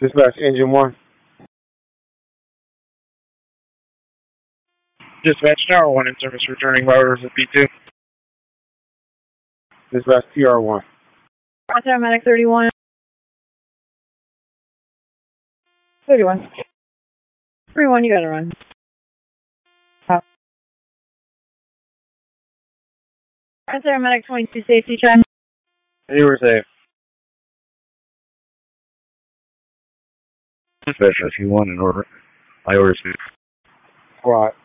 Dispatch engine 1. Dispatch Tower 1 in service, returning riders at P2. Dispatch TR1. Paramedic 31. 31. 31, you gotta run. Paramedic 22, safety check. You were safe. Dispatch SU1 in order. I order 6. Squad.